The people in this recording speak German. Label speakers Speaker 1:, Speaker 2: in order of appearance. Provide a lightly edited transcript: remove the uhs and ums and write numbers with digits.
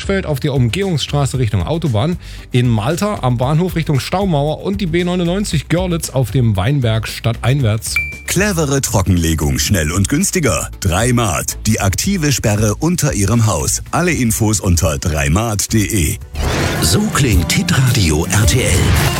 Speaker 1: Hirschfeld auf der Umgehungsstraße Richtung Autobahn, in Malta am Bahnhof Richtung Staumauer und die B99 Görlitz auf dem Weinberg stadteinwärts.
Speaker 2: Clevere Trockenlegung, schnell und günstiger. 3Mart, die aktive Sperre unter Ihrem Haus. Alle Infos unter 3mart.de.
Speaker 3: So klingt Hitradio RTL.